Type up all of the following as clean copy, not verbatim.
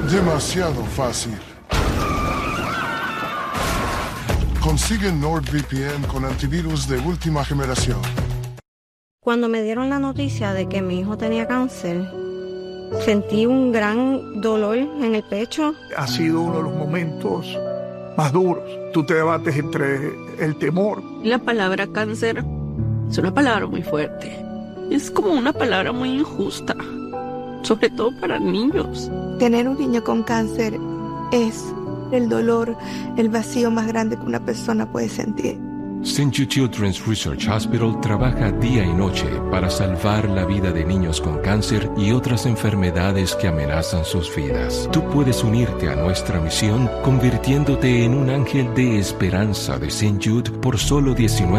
Demasiado fácil. Consigue NordVPN con antivirus de última generación. Cuando me dieron la noticia de que mi hijo tenía cáncer, sentí un gran dolor en el pecho. Ha sido uno de los momentos más duros. Tú te debates entre el temor. La palabra cáncer es una palabra muy fuerte. Es como una palabra muy injusta, sobre todo para niños. Tener un niño con cáncer es el dolor, el vacío más grande que una persona puede sentir. St. Jude Children's Research Hospital trabaja día y noche para salvar la vida de niños con cáncer y otras enfermedades que amenazan sus vidas. Tú puedes unirte a nuestra misión convirtiéndote en un ángel de esperanza de St. Jude por solo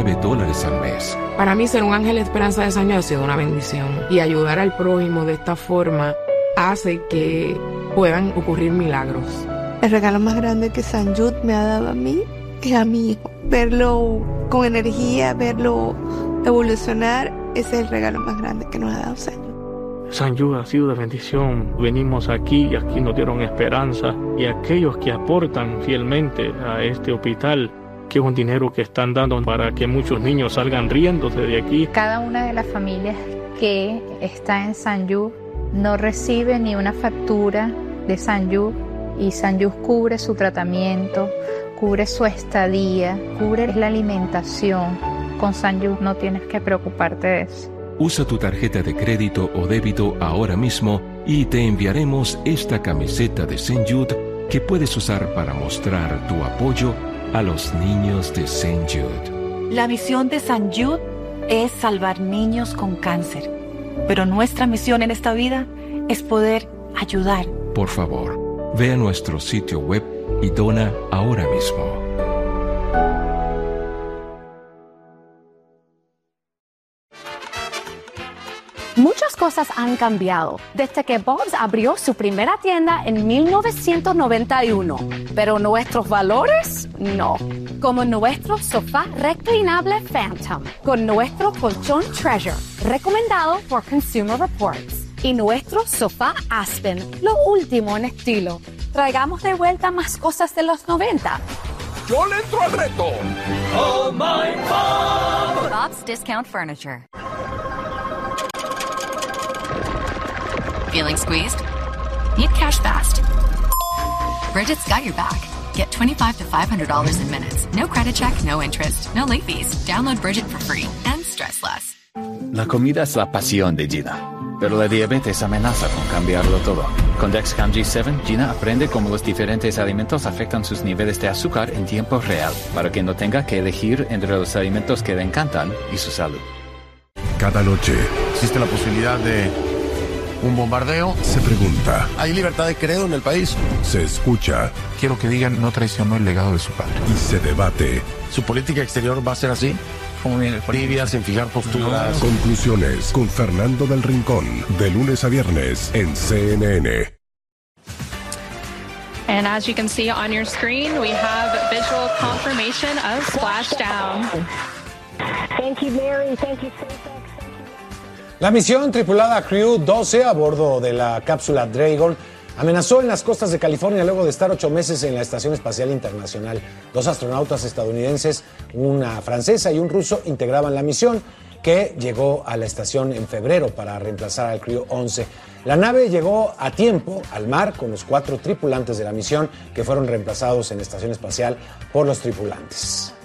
$19 al mes. Para mí ser un ángel de esperanza de St. Jude ha sido una bendición. Y ayudar al prójimo de esta forma hace que puedan ocurrir milagros. El regalo más grande que St. Jude me ha dado a mí es a mi hijo. Verlo con energía, verlo evolucionar, ese es el regalo más grande que nos ha dado St. Jude. St. Jude ha sido de bendición. Venimos aquí y aquí nos dieron esperanza. Y aquellos que aportan fielmente a este hospital, que es un dinero que están dando para que muchos niños salgan riéndose de aquí. Cada una de las familias que está en St. Jude no recibe ni una factura de St. Jude y St. Jude cubre su tratamiento, cubre su estadía, cubre la alimentación. Con St. Jude no tienes que preocuparte de eso. Usa tu tarjeta de crédito o débito ahora mismo y te enviaremos esta camiseta de St. Jude que puedes usar para mostrar tu apoyo a los niños de St. Jude. La misión de St. Jude es salvar niños con cáncer, pero nuestra misión en esta vida es poder ayudar. Por favor, ve a nuestro sitio web y dona ahora mismo. Muchas cosas han cambiado desde que Bob's abrió su primera tienda en 1991, pero nuestros valores no. Como nuestro sofá reclinable Phantom, con nuestro colchón Treasure, recomendado por Consumer Reports, y nuestro sofá Aspen, lo último en estilo. Traigamos de vuelta más cosas de los 90. ¡Yo le entro al reto! ¡Oh, my God! Bob's Discount Furniture. Feeling squeezed? Need cash fast? Bridget's got your back. Get $25 to $500 in minutes. No credit check, no interest, no late fees. Download Bridget for free and stress less. La comida es la pasión de Gina, pero la diabetes amenaza con cambiarlo todo. Con Dexcom G7, Gina aprende cómo los diferentes alimentos afectan sus niveles de azúcar en tiempo real, para que no tenga que elegir entre los alimentos que le encantan y su salud. Cada noche existe la posibilidad de un bombardeo. Se pregunta, ¿hay libertad de credo en el país? Se escucha. Quiero que digan, no traicionó el legado de su padre. Y se debate. ¿Su política exterior va a ser así? Trivia sin fijar posturas. No. Conclusiones con Fernando del Rincón, de lunes a viernes en CNN. And as you can see on your screen, we have visual confirmation of splashdown. Thank you, Mary. Thank you, SpaceX. La misión tripulada Crew 12 a bordo de la cápsula Dragon amenazó en las costas de California luego de estar 8 meses en la Estación Espacial Internacional. 2 astronautas estadounidenses, una francesa y un ruso, integraban la misión, que llegó a la estación en febrero para reemplazar al Crew 11. La nave llegó a tiempo al mar con los 4 tripulantes de la misión, que fueron reemplazados en la Estación Espacial por los tripulantes.